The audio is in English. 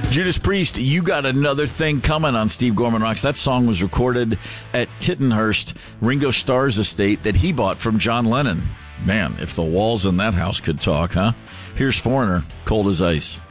Judas Priest, You Got Another Thing Coming on Steve Gorman Rocks. That song was recorded at Tittenhurst, Ringo Starr's estate that he bought from John Lennon. Man, if the walls in that house could talk, huh? Here's Foreigner, Cold as Ice.